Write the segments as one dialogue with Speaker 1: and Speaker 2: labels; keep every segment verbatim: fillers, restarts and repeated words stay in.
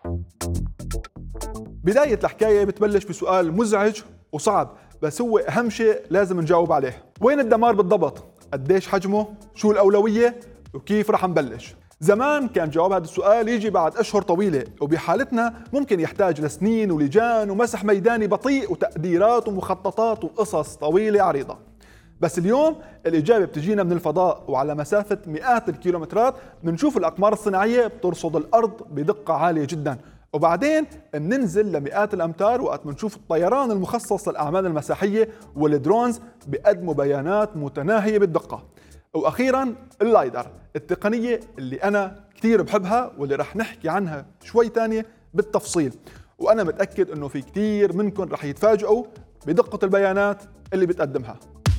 Speaker 1: بداية الحكاية بتبلش بسؤال مزعج وصعب، بس هو أهم شيء لازم نجاوب عليه. وين الدمار بالضبط؟ قديش حجمه؟ شو الأولوية؟ وكيف رح نبلش؟ زمان كان جواب هذا السؤال يجي بعد أشهر طويلة، وبحالتنا ممكن يحتاج لسنين ولجان ومسح ميداني بطيء وتقديرات ومخططات وقصص طويلة عريضة. بس اليوم الإجابة بتجينا من الفضاء، وعلى مسافة مئات الكيلومترات بنشوف الأقمار الصناعية بترصد الأرض بدقة عالية جدا، وبعدين بننزل لمئات الأمتار وقت بنشوف الطيران المخصص للأعمال المساحية والدرونز بيقدموا بيانات متناهية بالدقة. وأخيرا اللايدر، التقنية اللي أنا كتير بحبها واللي رح نحكي عنها شوي تانية بالتفصيل، وأنا متأكد أنه في كتير منكم رح يتفاجئوا بدقة البيانات اللي بتقدمها.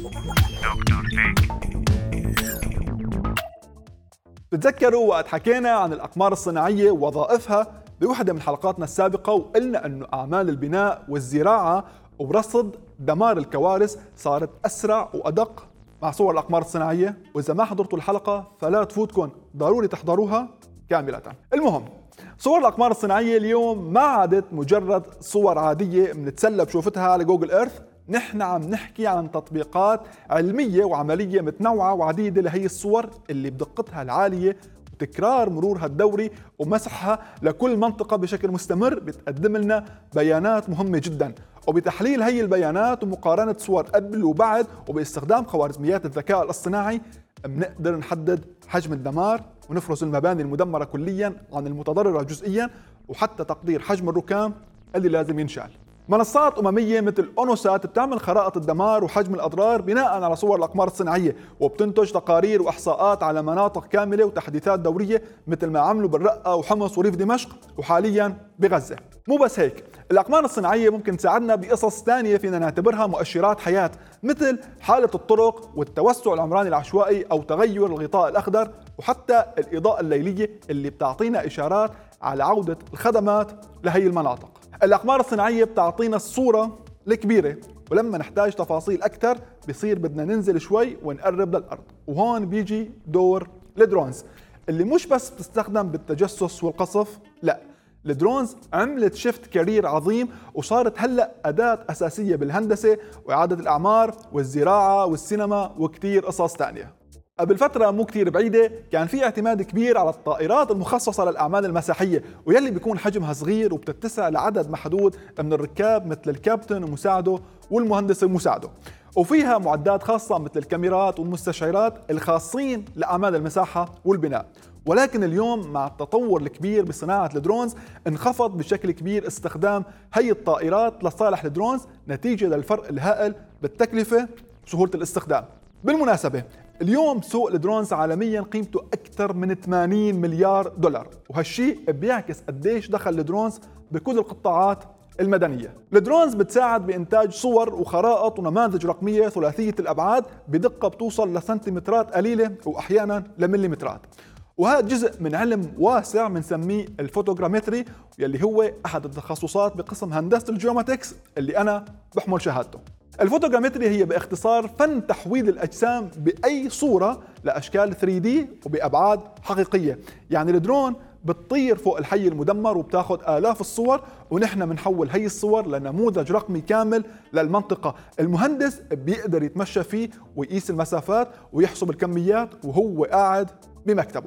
Speaker 1: بتذكروا وقت حكينا عن الأقمار الصناعية ووظائفها بوحدة من حلقاتنا السابقة، وقلنا أنه أعمال البناء والزراعة ورصد دمار الكوارث صارت أسرع وأدق مع صور الأقمار الصناعية. وإذا ما حضرتوا الحلقة فلا تفوتكم، ضروري تحضروها كاملة. المهم، صور الأقمار الصناعية اليوم ما عادت مجرد صور عادية بنتسلى بشوفتها على جوجل إيرث. نحن عم نحكي عن تطبيقات علمية وعملية متنوعة وعديدة لهي الصور اللي بدقتها العالية وتكرار مرورها الدوري ومسحها لكل منطقة بشكل مستمر بتقدم لنا بيانات مهمة جدا. وبتحليل هي البيانات ومقارنة صور قبل وبعد وباستخدام خوارزميات الذكاء الاصطناعي بنقدر نحدد حجم الدمار ونفرز المباني المدمرة كليا عن المتضررة جزئيا، وحتى تقدير حجم الركام اللي لازم ينشال. منصات أممية مثل أونوسات بتعمل خرائط الدمار وحجم الأضرار بناء على صور الأقمار الصناعية، وبتنتج تقارير وإحصاءات على مناطق كاملة وتحديثات دورية مثل ما عملوا بالرقة وحمص وريف دمشق وحاليا بغزة. مو بس هيك، الأقمار الصناعية ممكن تساعدنا بقصص ثانية فينا نعتبرها مؤشرات حياة، مثل حالة الطرق والتوسع العمراني العشوائي أو تغير الغطاء الأخضر، وحتى الإضاءة الليلية اللي بتعطينا إشارات على عودة الخدمات لهي المناطق. الأقمار الصناعية بتعطينا الصورة الكبيرة، ولما نحتاج تفاصيل أكثر بصير بدنا ننزل شوي ونقرب للأرض. وهون بيجي دور الدرونز اللي مش بس بتستخدم بالتجسس والقصف، لا، الدرونز عملت شيفت كارير عظيم وصارت هلأ أداة أساسية بالهندسة وإعادة الأعمار والزراعة والسينما وكتير قصص تانية. قبل فترة مو كتير بعيدة كان في اعتماد كبير على الطائرات المخصصة للأعمال المساحية، ويلي بيكون حجمها صغير وبتتسع لعدد محدود من الركاب مثل الكابتن ومساعده والمهندس المساعده، وفيها معدات خاصة مثل الكاميرات والمستشعرات الخاصين لأعمال المساحة والبناء. ولكن اليوم مع التطور الكبير بصناعة الدرونز انخفض بشكل كبير استخدام هي الطائرات لصالح الدرونز نتيجة للفرق الهائل بالتكلفة وسهولة الاستخدام. بالمناسبة اليوم سوق الدرونز عالميا قيمته أكثر من ثمانين مليار دولار، وهالشيء بيعكس قديش دخل الدرونز بكل القطاعات المدنية. الدرونز بتساعد بإنتاج صور وخرائط ونماذج رقمية ثلاثية الأبعاد بدقة بتوصل لسنتيمترات قليلة وأحيانا لمليمترات، وهذا جزء من علم واسع بنسميه الفوتوغرامتري، يلي هو أحد التخصصات بقسم هندسة الجيوماتكس اللي أنا بحمل شهادته. الفوتوغرامتري هي باختصار فن تحويل الأجسام بأي صورة لأشكال ثري دي وبأبعاد حقيقية. يعني الدرون بتطير فوق الحي المدمر وبتاخد آلاف الصور، ونحن بنحول هي الصور لنموذج رقمي كامل للمنطقة. المهندس بيقدر يتمشى فيه ويقيس المسافات ويحسب الكميات وهو قاعد بمكتبه.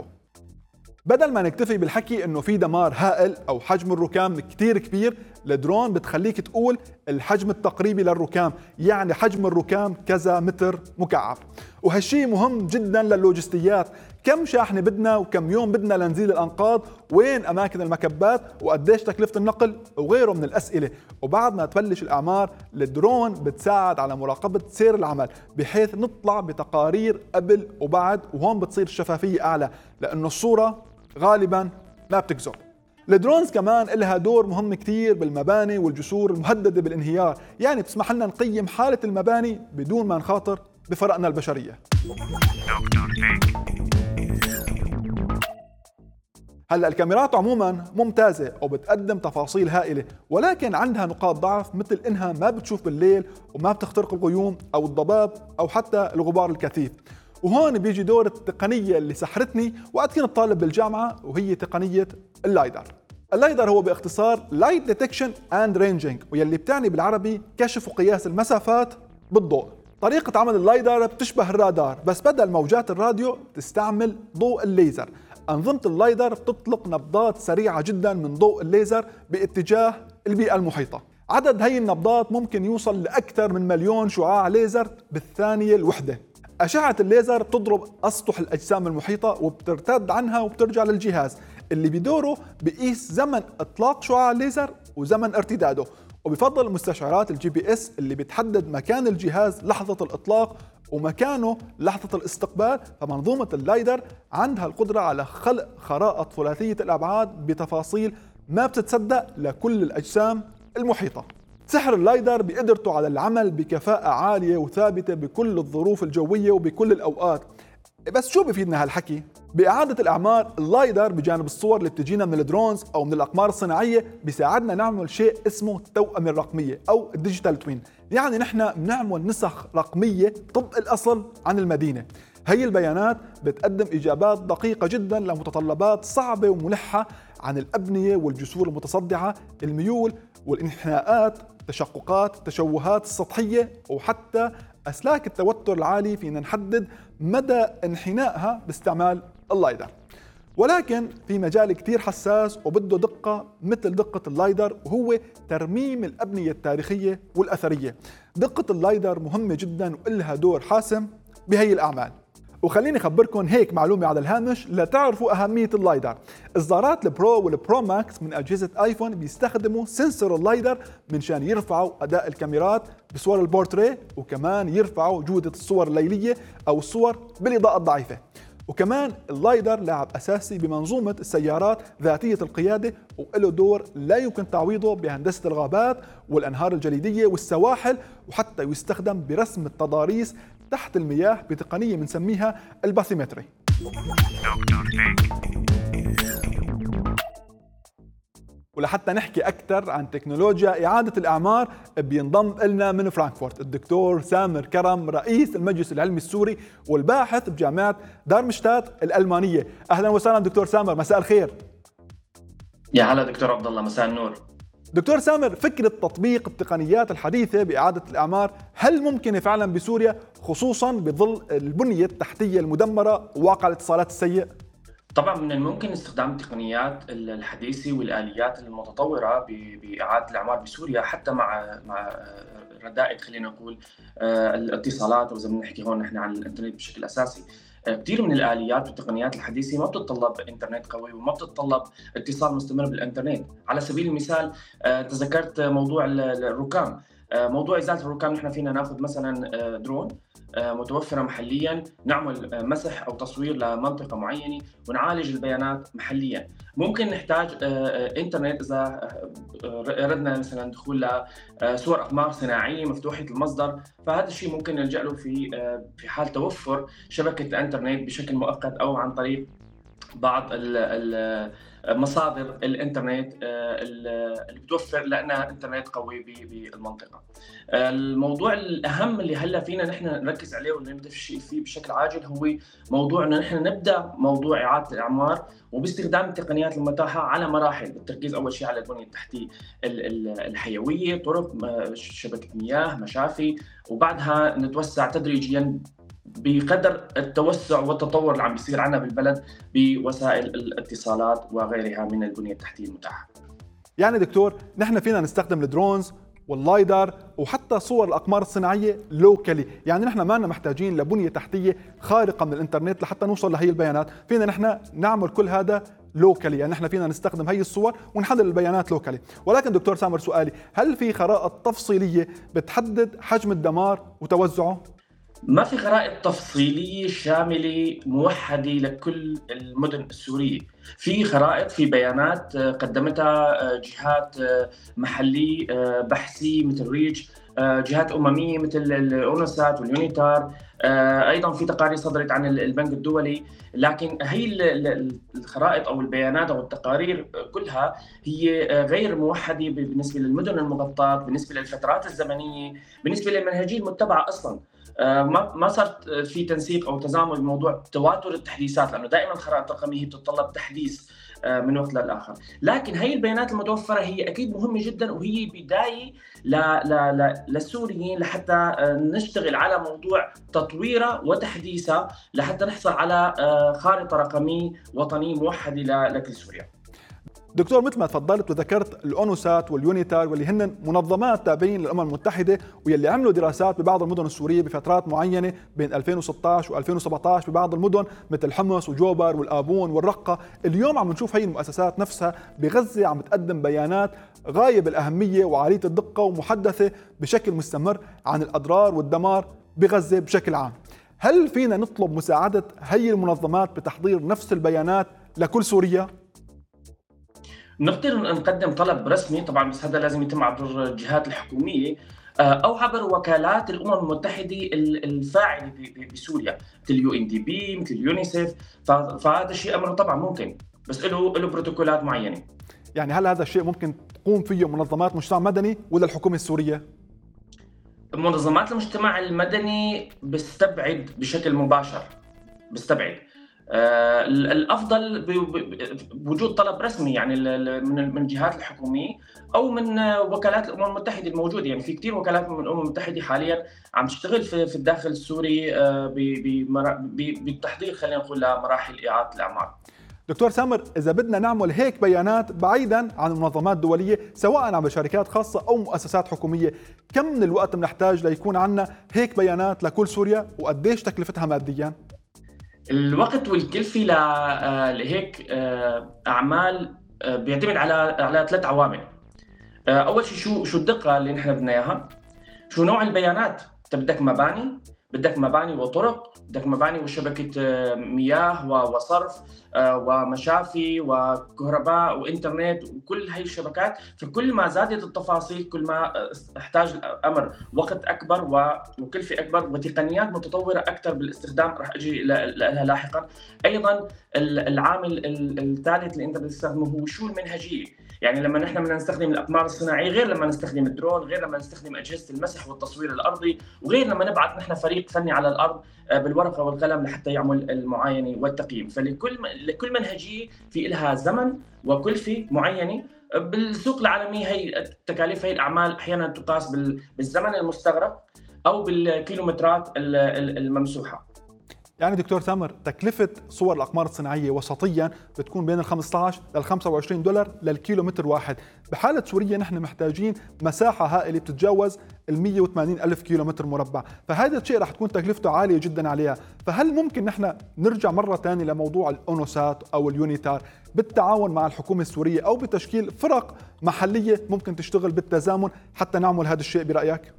Speaker 1: بدل ما نكتفي بالحكي انه في دمار هائل او حجم الركام كتير كبير، الدرون بتخليك تقول الحجم التقريبي للركام، يعني حجم الركام كذا متر مكعب. وهالشي مهم جدا للوجستيات، كم شاحنة بدنا وكم يوم بدنا لنزيل الأنقاض، وين أماكن المكبات وقديش تكلفة النقل وغيره من الأسئلة. وبعد ما تبلش الأعمار الدرون بتساعد على مراقبة سير العمل بحيث نطلع بتقارير قبل وبعد، وهون بتصير الشفافية أعلى لأنه الصورة غالبا ما بتكذب. الدرونز كمان لها دور مهم كتير بالمباني والجسور المهددة بالانهيار، يعني بتسمح لنا نقيم حالة المباني بدون ما نخاطر بفرقنا البشرية. هلا الكاميرات عموما ممتازة وبتقدم تفاصيل هائلة، ولكن عندها نقاط ضعف مثل انها ما بتشوف بالليل وما بتخترق الغيوم او الضباب او حتى الغبار الكثيف. وهون بيجي دور التقنية اللي سحرتني وقت كنت طالب بالجامعة، وهي تقنية اللايدر. اللايدر هو باختصار Light Detection and Ranging، واللي بتعني بالعربي كشف وقياس المسافات بالضوء. طريقة عمل اللايدر بتشبه الرادار، بس بدل موجات الراديو تستعمل ضوء الليزر. أنظمة اللايدر بتطلق نبضات سريعة جدا من ضوء الليزر باتجاه البيئة المحيطة. عدد هي النبضات ممكن يوصل لأكثر من مليون شعاع ليزر بالثانية الوحدة. أشعة الليزر بتضرب أسطح الأجسام المحيطة وبترتد عنها وبترجع للجهاز اللي بدوره بقيس زمن إطلاق شعاع الليزر وزمن ارتداده، وبفضل مستشعرات الجي بي اس اللي بتحدد مكان الجهاز لحظة الإطلاق ومكانه لحظة الاستقبال. فمنظومة اللايدر عندها القدرة على خلق خرائط ثلاثية الأبعاد بتفاصيل ما بتتصدق لكل الأجسام المحيطة. سحر اللايدر بقدرته على العمل بكفاءة عالية وثابتة بكل الظروف الجوية وبكل الأوقات. بس شو بفيدنا هالحكي؟ بإعادة الأعمار اللايدر بجانب الصور اللي بتجينا من الدرونز أو من الأقمار الصناعية بيساعدنا نعمل شيء اسمه التوأمة الرقمية أو الديجيتال توين. يعني نحن بنعمل نسخ رقمية طبق الأصل عن المدينة. هي البيانات بتقدم إجابات دقيقة جدا لمتطلبات صعبة وملحة عن الأبنية والجسور المتصدعة، الميول والانحناءات، تشققات، التشوهات السطحية، وحتى أسلاك التوتر العالي. فينا نحدد مدى انحنائها باستعمال اللايدر. ولكن في مجال كتير حساس وبده دقة مثل دقة اللايدر، وهو ترميم الأبنية التاريخية والأثرية. دقة اللايدر مهمة جدا وإلها دور حاسم بهي الأعمال. وخليني أخبركم هيك معلومة على الهامش لتعرفوا أهمية اللايدر. إصدارات البرو والبرو ماكس من أجهزة آيفون بيستخدموا سنسور اللايدر منشان يرفعوا أداء الكاميرات بصور البورتريه، وكمان يرفعوا جودة الصور الليلية أو الصور بالإضاءة الضعيفة. وكمان اللايدر لاعب أساسي بمنظومة السيارات ذاتية القيادة، وله دور لا يمكن تعويضه بهندسة الغابات والأنهار الجليدية والسواحل، وحتى يستخدم برسم التضاريس تحت المياه بتقنية بنسميها الباثيمتري. ولحتى نحكي أكثر عن تكنولوجيا إعادة الأعمار بينضم لنا من فرانكفورت الدكتور سامر كرم، رئيس المجلس العلمي السوري والباحث بجامعة دارمشتات الألمانية. أهلا وسهلا دكتور سامر، مساء الخير.
Speaker 2: يا هلا دكتور عبد الله، مساء النور.
Speaker 1: دكتور سامر، فكرة تطبيق التقنيات الحديثة بإعادة الأعمار هل ممكنة فعلا بسوريا، خصوصا بظل البنية التحتية المدمرة وواقع الاتصالات السيء؟
Speaker 2: طبعا من الممكن استخدام التقنيات الحديثة والآليات المتطورة بإعادة الأعمار بسوريا، حتى مع مع ردائد خلينا نقول الاتصالات، وإذا بنحكي هون نحن عن الإنترنت بشكل أساسي. كثير من الآليات والتقنيات الحديثة ما بتتطلب إنترنت قوي وما بتتطلب اتصال مستمر بالإنترنت. على سبيل المثال تذكرت موضوع الركام، موضوع إزالة الركام. نحن فينا ناخذ مثلا درون متوفرة محليا، نعمل مسح أو تصوير لمنطقة معينة ونعالج البيانات محليا. ممكن نحتاج إنترنت إذا أردنا مثلا دخول لصور أقمار صناعية مفتوحة المصدر، فهذا الشيء ممكن نلجأ له في في حال توفر شبكة الإنترنت بشكل مؤقت أو عن طريق بعض مصادر الإنترنت اللي بتوفر لنا إنترنت قوي بالمنطقة. الموضوع الأهم اللي هلا فينا نحن نركز عليه ونبدأ فيه بشكل عاجل هو موضوع إنه نحن نبدأ موضوع إعادة الأعمار وباستخدام التقنيات المتاحة على مراحل. التركيز أول شيء على البنية التحتية الحيوية، طرق، شبكة مياه، مشافي، وبعدها نتوسع تدريجياً بقدر التوسع والتطور اللي عم بيصير عنا بالبلد بوسائل الاتصالات وغيرها من البنية التحتية المتاحة.
Speaker 1: يعني دكتور، نحن فينا نستخدم الدرونز واللايدر وحتى صور الأقمار الصناعية لوكالي، يعني نحن ما لنا محتاجين لبنية تحتية خارقة من الإنترنت لحتى نوصل لهي البيانات. فينا نحن نعمل كل هذا لوكالي، يعني نحن فينا نستخدم هي الصور ونحلل البيانات لوكالي. ولكن دكتور سامر، سؤالي، هل في خرائط تفصيلية بتحدد حجم الدمار وتوزعه؟
Speaker 2: ما في خرائط تفصيلية شاملة موحدة لكل المدن السورية. في خرائط، في بيانات قدمتها جهات محلية بحثية مثل ريتش، جهات أممية مثل الأونسات واليونيتار، أيضا في تقارير صدرت عن البنك الدولي. لكن هي الخرائط أو البيانات أو التقارير كلها هي غير موحدة بالنسبة للمدن المغطاة، بالنسبة للفترات الزمنية، بالنسبة للمنهجية المتبعة أصلاً. ما ما صارت في تنسيق او تزامن بموضوع تواتر التحديثات، لانه دائما الخرائط الرقميه بتتطلب تحديث من وقت للآخر. لكن هي البيانات المتوفرة هي أكيد مهمة جدا، وهي بداية للسوريين لحتى نشتغل على موضوع تطويرها وتحديثها لحتى نحصل على خارطة رقمية وطنية موحدة لكل سوريا.
Speaker 1: دكتور، مثل ما تفضلت وذكرت الأونوسات واليونيتار واللي هن منظمات تابعين للأمم المتحدة واللي عملوا دراسات ببعض المدن السورية بفترات معينة بين ألفين وستة عشر وألفين وسبعة عشر ببعض المدن مثل حمص وجوبر والآبون والرقة. اليوم عم نشوف هي المؤسسات نفسها بغزة عم تقدم بيانات غاية بالأهمية وعالية الدقة ومحدثة بشكل مستمر عن الأضرار والدمار بغزة بشكل عام. هل فينا نطلب مساعدة هي المنظمات بتحضير نفس البيانات لكل سوريا؟
Speaker 2: نقدر نقدم طلب رسمي طبعا، بس هذا لازم يتم عبر الجهات الحكوميه او عبر وكالات الامم المتحده الفاعله بسوريا مثل اليو ان دي بي مثل اليونيسيف. فهذا الشيء امره طبعا ممكن، بس له له بروتوكولات معينه.
Speaker 1: يعني هل هذا الشيء ممكن تقوم فيه منظمات مجتمع مدني ولا الحكومه السوريه؟
Speaker 2: منظمات المجتمع المدني بستبعد بشكل مباشر، بستبعد. آه الافضل بوجود طلب رسمي يعني من من الجهات الحكوميه او من وكالات الامم المتحده الموجوده. يعني في كثير وكالات من الامم المتحده حاليا عم تشتغل في في الداخل السوري آه بالتحضير خلينا نقول لمراحل اعاده الاعمار.
Speaker 1: دكتور سامر، إذا بدنا نعمل هيك بيانات بعيداً عن المنظمات الدولية سواء عن شركات خاصة أو مؤسسات حكومية، كم من الوقت بنحتاج ليكون عنا هيك بيانات لكل سوريا وقديش تكلفتها مادياً؟
Speaker 2: الوقت والكلفة لهيك أعمال بيعتمد على على ثلاث عوامل. أول شيء شو شو الدقة اللي نحن بدنا إياها، شو نوع البيانات. أنت بدك مباني، بدك مباني وطرق، بدك مباني وشبكة مياه وصرف ومشافي وكهرباء وإنترنت وكل هاي الشبكات. فكل ما زادت التفاصيل كل ما احتاج الأمر وقت أكبر وكلفة أكبر وتقنيات متطورة أكثر بالاستخدام، رح أجي لها لاحقا. أيضا العامل الثالث اللي أنت بتستخدمه هو شو المنهجية. يعني لما نحن بدنا نستخدم الأقمار الصناعية غير لما نستخدم الدرون، غير لما نستخدم أجهزة المسح والتصوير الأرضي، وغير لما نبعث نحن فريق فني على الأرض بالورقة والقلم لحتى يعمل المعاينة والتقييم. فلكل لكل منهجية في لها زمن وكلفة معينة. بالسوق العالمي هي التكاليف، هي الأعمال أحيانا تقاس بالزمن المستغرق أو بالكيلومترات الممسوحة.
Speaker 1: يعني دكتور سامر، تكلفة صور الأقمار الصناعية وسطيا بتكون بين ال خمسة عشر لل خمسة وعشرين دولار للكيلومتر واحد. بحالة سوريا نحن محتاجين مساحة هائلة بتتجاوز ال مئة وثمانين ألف كيلومتر مربع، فهذا الشيء رح تكون تكلفته عالية جدا عليها. فهل ممكن نحن نرجع مرة ثانية لموضوع الأونوسات أو اليونيتار بالتعاون مع الحكومة السورية أو بتشكيل فرق محلية ممكن تشتغل بالتزامن حتى نعمل هذا الشيء برأيك؟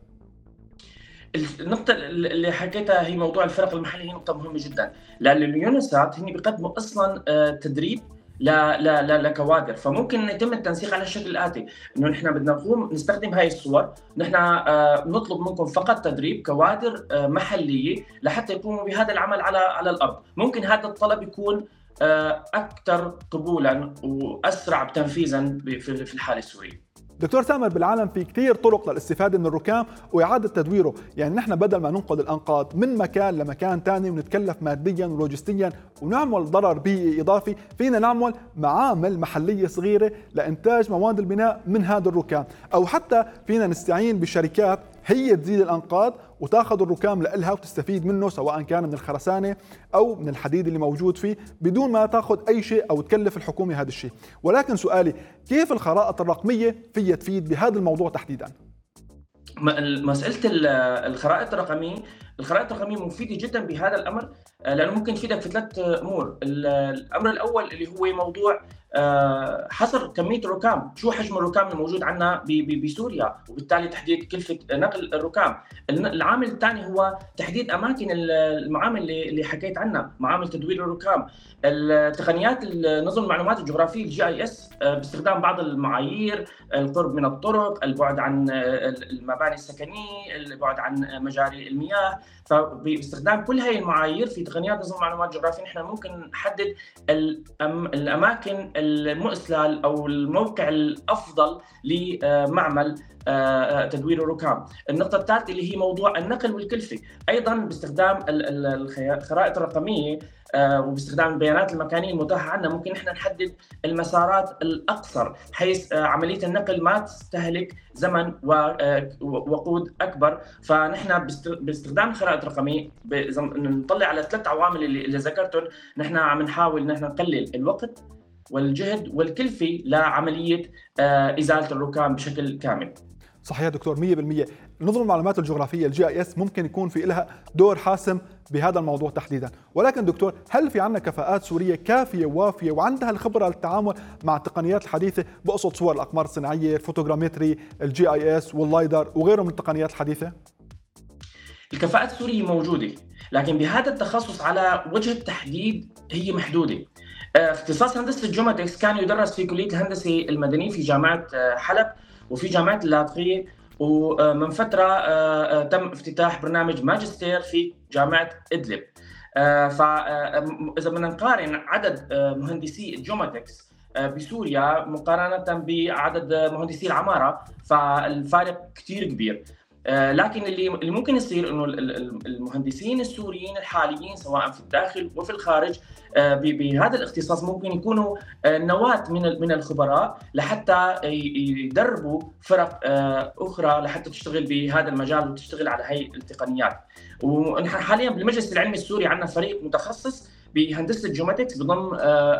Speaker 2: النقطة اللي حكيتها هي موضوع الفرق المحلية، هي نقطة مهمة جدا، لأن اليونسات هن بيقدموا أصلا تدريب لا لا لا لكوادر. فممكن يتم التنسيق على الشكل الآتي، إنه نحن بدنا نقوم نستخدم هاي الصور، نحن نطلب منكم فقط تدريب كوادر محلية لحتى يقوموا بهذا العمل على على الأرض. ممكن هذا الطلب يكون أكثر قبولا وأسرع تنفيذا في الحالة السورية.
Speaker 1: دكتور سامر، بالعالم في كثير طرق للاستفادة من الركام وإعادة تدويره. يعني نحن بدل ما ننقل الأنقاض من مكان لمكان تاني ونتكلف ماديا ولوجستيا ونعمل ضرر بيئي إضافي، فينا نعمل معامل محلية صغيرة لإنتاج مواد البناء من هذا الركام، أو حتى فينا نستعين بشركات هي تزيد الأنقاض وتاخذ الركام لإلها وتستفيد منه سواء كان من الخرسانة أو من الحديد اللي موجود فيه بدون ما تاخذ أي شيء أو تكلف الحكومة هذا الشيء. ولكن سؤالي، كيف الخرائط الرقمية فيها تفيد بهذا الموضوع تحديدا؟
Speaker 2: مسألة الخرائط الرقمية الخرائط الرقمية مفيدة جدا بهذا الأمر، لأنه ممكن تفيدك في ثلاث أمور. الأمر الأول اللي هو موضوع حصر كمية الركام، شو حجم الركام الموجود عندنا بسوريا، وبالتالي تحديد كلفة نقل الركام. العامل الثاني هو تحديد أماكن المعامل اللي حكيت عنها، معامل تدوير الركام. التقنيات نظم المعلومات الجغرافية الجي اي اس باستخدام بعض المعايير، القرب من الطرق، البعد عن المباني السكنية، البعد عن مجاري المياه. فباستخدام كل هاي المعايير في تقنيات نظم المعلومات الجغرافية نحن ممكن نحدد الأماكن المؤسلة أو الموقع الأفضل لمعمل تدوير الركام. النقطة الثالثة اللي هي موضوع النقل والكلفة، أيضا باستخدام الخرائط الرقمية وباستخدام البيانات المكانيه المتاحه عندنا ممكن نحن نحدد المسارات الاقصر، حيث عمليه النقل ما تستهلك زمن ووقود اكبر. فنحن باستخدام الخرائط الرقميه نطلع على ثلاث عوامل اللي, اللي ذكرتهم. نحن عم نحاول نحن نقلل الوقت والجهد والكلفه لعمليه ازاله الركام بشكل كامل.
Speaker 1: صحيح دكتور، مية بالمية. نظم المعلومات الجغرافية الجي اي اس ممكن يكون في لها دور حاسم بهذا الموضوع تحديدا، ولكن دكتور هل في عندنا كفاءات سورية كافية ووافية وعندها الخبرة للتعامل مع التقنيات الحديثة، بقصد صور الأقمار الصناعية، الفوتوغرامتري، الجي اي اس واللايدر وغيره من التقنيات الحديثة؟
Speaker 2: الكفاءات السورية موجودة، لكن بهذا التخصص على وجه التحديد هي محدودة. اختصاص هندسة الجيوماتكس كان يدرس في كلية الهندسة المدنية في جامعة حلب وفي جامعة اللاذقية، ومن فترة تم افتتاح برنامج ماجستير في جامعة إدلب. فإذا بدنا نقارن عدد مهندسي الجيوماتكس بسوريا مقارنة بعدد مهندسي العمارة، فالفارق كتير كبير. لكن اللي اللي ممكن يصير انه المهندسين السوريين الحاليين سواء في الداخل وفي الخارج بهذا الاختصاص ممكن يكونوا نواة من من الخبراء لحتى يدربوا فرق اخرى لحتى تشتغل بهذا المجال وتشتغل على هي التقنيات. ونحن حاليا بالمجلس العلمي السوري عندنا فريق متخصص بهندسه الجيوماتكس بضم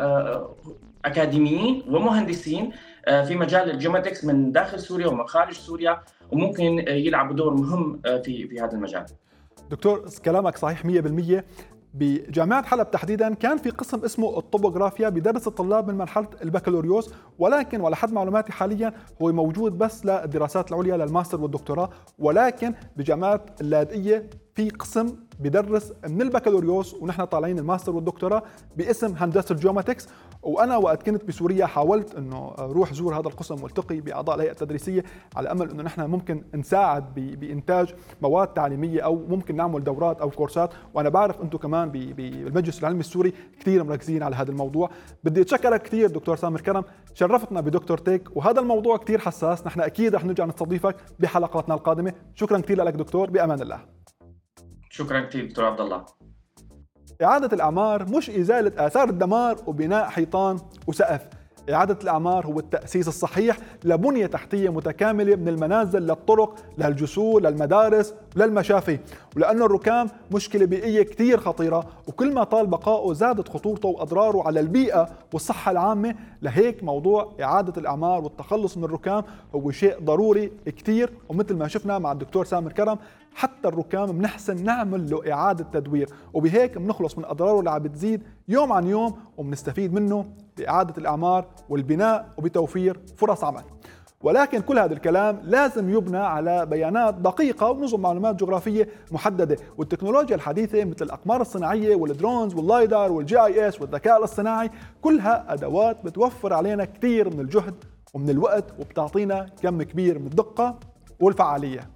Speaker 2: اكاديميين ومهندسين في مجال الجيوماتكس من داخل سوريا ومن خارج سوريا، وممكن يلعبوا دور مهم في في هذا المجال.
Speaker 1: دكتور كلامك صحيح مية بالمية. بجامعة حلب تحديدا كان في قسم اسمه الطوبوغرافيا بدرس الطلاب من مرحلة البكالوريوس، ولكن وعلى حد معلوماتي حاليا هو موجود بس للدراسات العليا للماستر والدكتوراه. ولكن بجامعة اللاذقية في قسم بدرس من البكالوريوس ونحن طالعين الماستر والدكتوراه باسم هندسة الجيوماتكس. وانا وقت كنت بسوريا حاولت انه اروح زور هذا القسم والتقي باعضاء الهيئه التدريسيه على امل انه نحن ممكن نساعد بانتاج مواد تعليميه او ممكن نعمل دورات او كورسات. وانا بعرف انتم كمان بالمجلس العلمي السوري كثير مركزين على هذا الموضوع. بدي اتشكرك كثير دكتور سامر كرم، شرفتنا بدكتور تيك، وهذا الموضوع كثير حساس. نحن اكيد رح نرجع نستضيفك بحلقاتنا القادمه. شكرا كثير لك دكتور، بامان الله.
Speaker 2: شكرا كثير دكتور عبد الله.
Speaker 1: إعادة الأعمار مش إزالة آثار الدمار وبناء حيطان وسقف. إعادة الأعمار هو التأسيس الصحيح لبنية تحتية متكاملة من المنازل للطرق للجسور للمدارس للمشافي. ولأنه الركام مشكلة بيئية كتير خطيرة، وكل ما طال بقائه زادت خطورته وأضراره على البيئة والصحة العامة. لهيك موضوع إعادة الأعمار والتخلص من الركام هو شيء ضروري كتير. ومثل ما شفنا مع الدكتور سامر كرم، حتى الركام بنحسن نعمل له إعادة تدوير، وبهيك بنخلص من أضراره اللي عم بتزيد يوم عن يوم، وبنستفيد منه بإعادة الأعمار والبناء وبتوفير فرص عمل. ولكن كل هذا الكلام لازم يبنى على بيانات دقيقة ونظم معلومات جغرافية محددة. والتكنولوجيا الحديثة مثل الأقمار الصناعية والدرونز واللايدار والجي اي اس والذكاء الاصطناعي كلها أدوات بتوفر علينا كثير من الجهد ومن الوقت وبتعطينا كم كبير من الدقة والفعالية.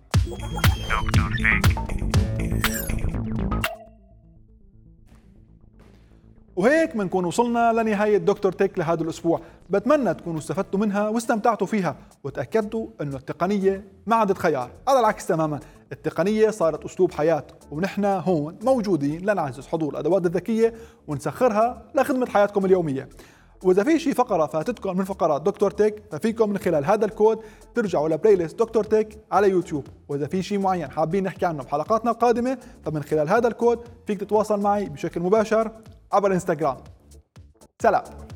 Speaker 1: وهيك بنكون وصلنا لنهاية دكتور تيك لهذا الأسبوع. بتمنى تكونوا استفدتوا منها واستمتعتوا فيها، وتأكدوا أنه التقنية ما عادت خيار، على العكس تماما، التقنية صارت أسلوب حياة، ونحن هون موجودين لنعزز حضور الأدوات الذكية ونسخرها لخدمة حياتكم اليومية. وإذا في شي فقرة فاتتكم من فقرات دكتور تيك ففيكم من خلال هذا الكود ترجعوا لبلاي ليست دكتور تيك على يوتيوب. وإذا في شي معين حابين نحكي عنه بحلقاتنا القادمة فمن خلال هذا الكود فيك تتواصل معي بشكل مباشر عبر الانستغرام. سلام.